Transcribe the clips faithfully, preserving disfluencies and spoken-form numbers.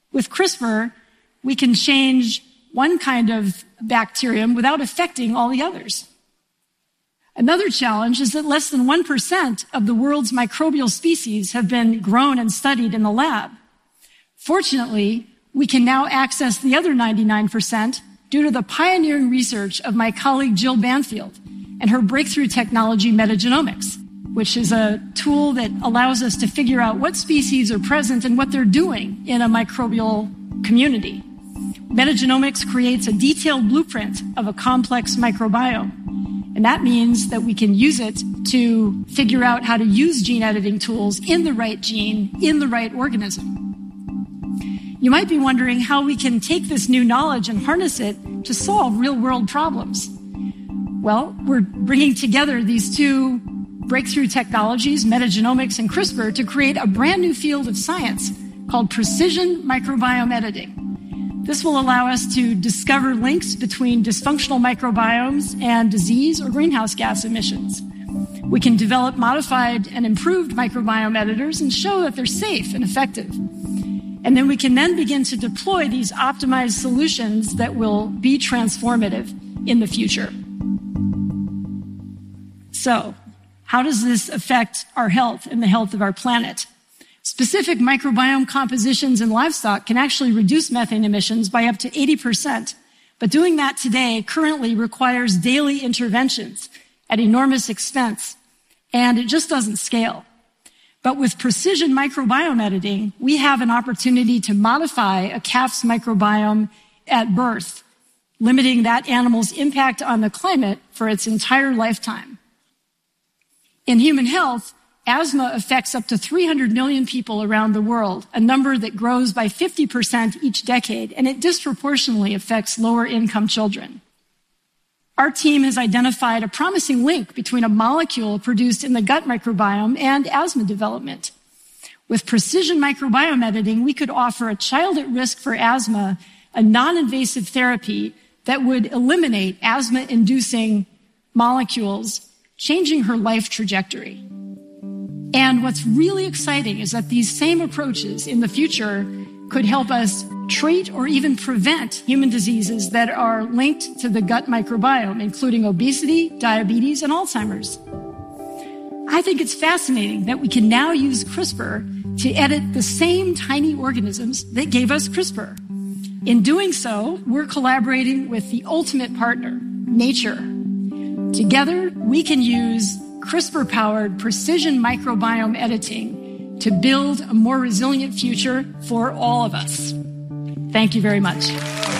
With CRISPR, we can change one kind of bacterium without affecting all the others. Another challenge is that less than one percent of the world's microbial species have been grown and studied in the lab. Fortunately, we can now access the other ninety-nine percent due to the pioneering research of my colleague Jill Banfield and her breakthrough technology, metagenomics, which is a tool that allows us to figure out what species are present and what they're doing in a microbial community. Metagenomics creates a detailed blueprint of a complex microbiome. And that means that we can use it to figure out how to use gene editing tools in the right gene, in the right organism. You might be wondering how we can take this new knowledge and harness it to solve real-world problems. Well, we're bringing together these two breakthrough technologies, metagenomics and CRISPR, to create a brand new field of science called precision microbiome editing. This will allow us to discover links between dysfunctional microbiomes and disease or greenhouse gas emissions. We can develop modified and improved microbiome editors and show that they're safe and effective. And then we can then begin to deploy these optimized solutions that will be transformative in the future. So, how does this affect our health and the health of our planet? Specific microbiome compositions in livestock can actually reduce methane emissions by up to eighty percent. But doing that today currently requires daily interventions at enormous expense, and it just doesn't scale. But with precision microbiome editing, we have an opportunity to modify a calf's microbiome at birth, limiting that animal's impact on the climate for its entire lifetime. In human health, asthma affects up to three hundred million people around the world, a number that grows by fifty percent each decade, and it disproportionately affects lower-income children. Our team has identified a promising link between a molecule produced in the gut microbiome and asthma development. With precision microbiome editing, we could offer a child at risk for asthma a non-invasive therapy that would eliminate asthma-inducing molecules, changing her life trajectory. And what's really exciting is that these same approaches in the future could help us treat or even prevent human diseases that are linked to the gut microbiome, including obesity, diabetes, and Alzheimer's. I think it's fascinating that we can now use CRISPR to edit the same tiny organisms that gave us CRISPR. In doing so, we're collaborating with the ultimate partner, nature. Together, we can use CRISPR-powered precision microbiome editing to build a more resilient future for all of us. Thank you very much.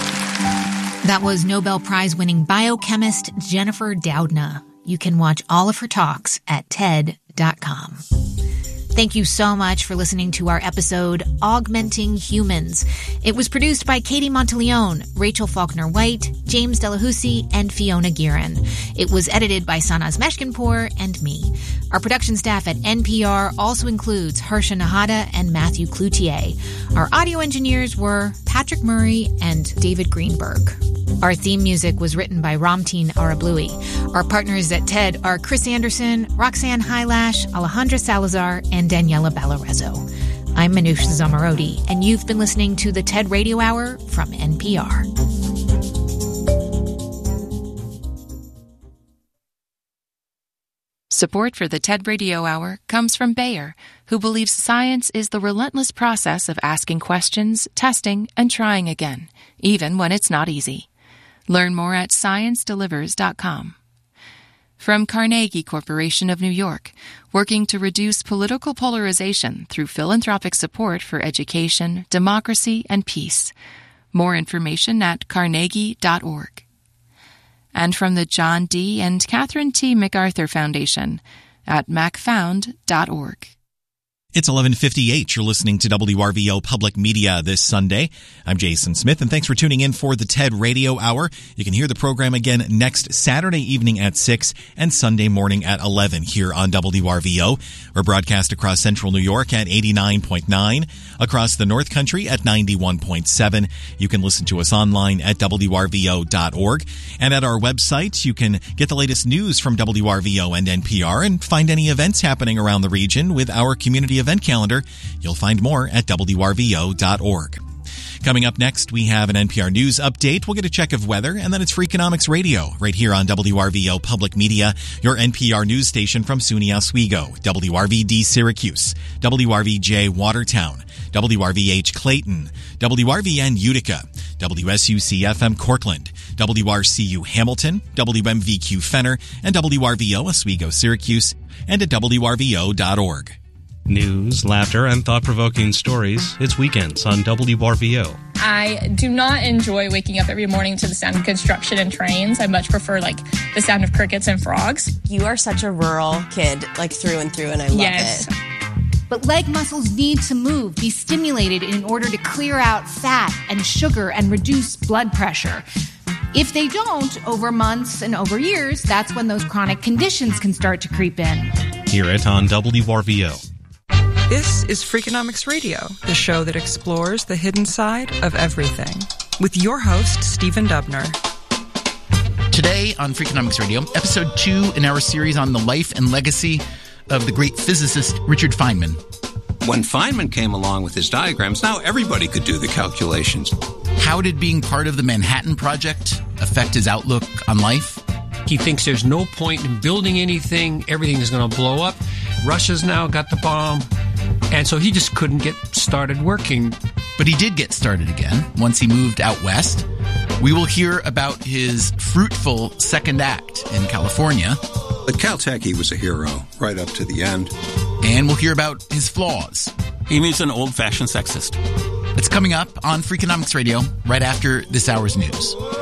That was Nobel Prize-winning biochemist Jennifer Doudna. You can watch all of her talks at T E D dot com. Thank you so much for listening to our episode, Augmenting Humans. It was produced by Katie Monteleone, Rachel Faulkner-White, James Delahousie, and Fiona Guerin. It was edited by Sanaz Meshkinpour and me. Our production staff at N P R also includes Harsha Nahata and Matthew Cloutier. Our audio engineers were Patrick Murray and David Greenberg. Our theme music was written by Ramteen Arablouei. Our partners at TED are Chris Anderson, Roxanne Hylash, Alejandra Salazar, and Daniela Ballarezo. I'm Manoush Zomorodi, and you've been listening to the TED Radio Hour from N P R. Support for the TED Radio Hour comes from Bayer, who believes science is the relentless process of asking questions, testing, and trying again, even when it's not easy. Learn more at science delivers dot com. From Carnegie Corporation of New York, working to reduce political polarization through philanthropic support for education, democracy, and peace. More information at carnegie dot org. And from the John D. and Catherine T. MacArthur Foundation at mac found dot org. It's eleven fifty-eight. You're listening to W R V O Public Media this Sunday. I'm Jason Smith, and thanks for tuning in for the TED Radio Hour. You can hear the program again next Saturday evening at six and Sunday morning at eleven here on W R V O. We're broadcast across central New York at eighty-nine point nine, across the North Country at ninety-one point seven. You can listen to us online at W R V O dot org. And at our website, you can get the latest news from W R V O and N P R and find any events happening around the region with our community event calendar. You'll find more at W R V O dot org. Coming up next, we have an N P R News update. We'll get a check of weather, and then it's Freakonomics Radio right here on W R V O Public Media, your N P R news station from SUNY Oswego, W R V D Syracuse, W R V J Watertown, W R V H Clayton, W R V N Utica, W S U C F M Cortland, W R C U Hamilton, W M V Q Fenner, and W R V O Oswego Syracuse, and at W R V O dot org. News, laughter, and thought-provoking stories. It's weekends on W R V O. I do not enjoy waking up every morning to the sound of construction and trains. I much prefer, like, the sound of crickets and frogs. You are such a rural kid, like, through and through, and I love yes. it. But leg muscles need to move, be stimulated in order to clear out fat and sugar and reduce blood pressure. If they don't, over months and over years, that's when those chronic conditions can start to creep in. Hear it on W R V O. This is Freakonomics Radio, the show that explores the hidden side of everything, with your host, Stephen Dubner. Today on Freakonomics Radio, episode two in our series on the life and legacy of the great physicist Richard Feynman. When Feynman came along with his diagrams, now everybody could do the calculations. How did being part of the Manhattan Project affect his outlook on life? He thinks there's no point in building anything. Everything is going to blow up. Russia's now got the bomb. And so he just couldn't get started working. But he did get started again once he moved out west. We will hear about his fruitful second act in California. At Caltech, he was a hero right up to the end. And we'll hear about his flaws. He was an old-fashioned sexist. It's coming up on Freakonomics Radio right after this hour's news.